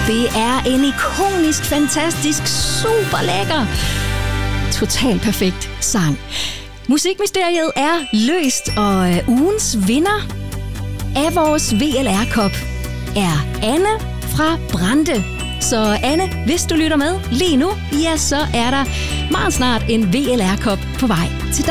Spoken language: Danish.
Det er en ikonisk, fantastisk, super lækker, totalt perfekt sang. Musikmysteriet er løst, og ugens vinder af vores VLR-kop er Anne fra Brande. Så Anne, hvis du lytter med lige nu, ja, så er der meget snart en VLR-kop på vej til dig.